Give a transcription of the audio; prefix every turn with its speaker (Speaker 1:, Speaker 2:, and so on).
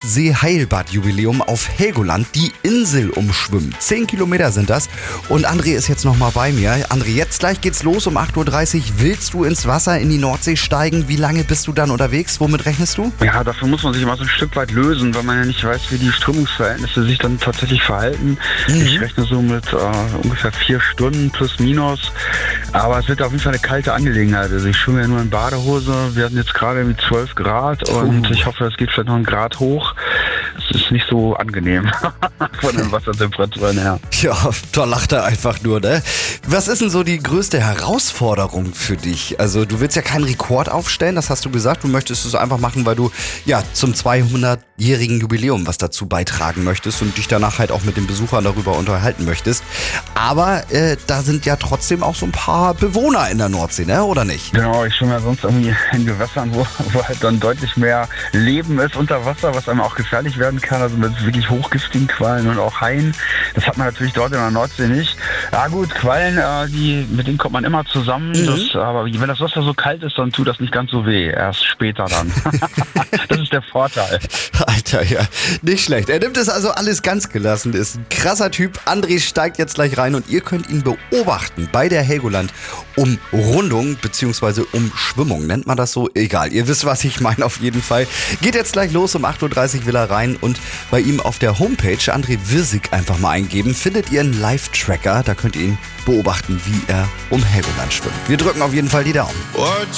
Speaker 1: Nordsee-Heilbad-Jubiläum auf Helgoland die Insel umschwimmen. 10 Kilometer sind das. Und André ist jetzt nochmal bei mir. André, jetzt gleich geht's los um 8.30 Uhr. Willst du ins Wasser in die Nordsee steigen? Wie lange bist du dann unterwegs? Womit rechnest du?
Speaker 2: Ja, dafür muss man sich mal so ein Stück weit lösen, weil man ja nicht weiß, wie die Strömungsverhältnisse sich dann tatsächlich verhalten. Ich rechne so mit ungefähr 4 Stunden plus minus. Aber es wird auf jeden Fall eine kalte Angelegenheit. Also ich schwimme ja nur in Badehose. Wir hatten jetzt gerade mit 12 Grad und ich hoffe, es geht vielleicht noch 1 Grad hoch. Es ist nicht so angenehm von den Wassertemperaturen her.
Speaker 1: Ja, da lacht er einfach nur, ne? Was ist denn so die größte Herausforderung für dich? Also du willst ja keinen Rekord aufstellen, das hast du gesagt. Du möchtest es einfach machen, weil du ja zum 200-jährigen Jubiläum was dazu beitragen möchtest und dich danach halt auch mit den Besuchern darüber unterhalten möchtest. Aber da sind ja trotzdem auch so ein paar Bewohner in der Nordsee, ne? Oder nicht?
Speaker 2: Genau, ich schwimme ja sonst irgendwie in Gewässern, wo halt dann deutlich mehr Leben ist unter Wasser, was einem auch gefährlich werden kann, also mit wirklich hochgiftigen Quallen und auch Haien. Das hat man natürlich dort in der Nordsee nicht. Ja gut, Quallen, mit denen kommt man immer zusammen. Aber wenn das Wasser so kalt ist, dann tut das nicht ganz so weh. Erst später dann. Das ist der Vorteil.
Speaker 1: Alter, ja, nicht schlecht. Er nimmt es also alles ganz gelassen, ist ein krasser Typ. André steigt jetzt gleich rein und ihr könnt ihn beobachten bei der Helgoland-Umrundung bzw. Umschwimmung. Nennt man das so? Egal, ihr wisst, was ich meine auf jeden Fall. Geht jetzt gleich los, um 8.30 Uhr will er rein und bei ihm auf der Homepage André Wirsig einfach mal eingeben, findet ihr einen Live-Tracker, da könnt ihr ihn beobachten, wie er um Helgoland schwimmt. Wir drücken auf jeden Fall die Daumen.